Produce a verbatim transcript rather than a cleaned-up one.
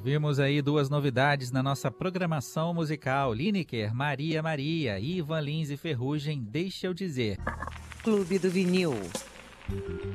Ouvimos aí duas novidades na nossa programação musical. Lineker, Maria Maria, Ivan Lins e Ferrugem, Deixa Eu Dizer. Clube do Vinil.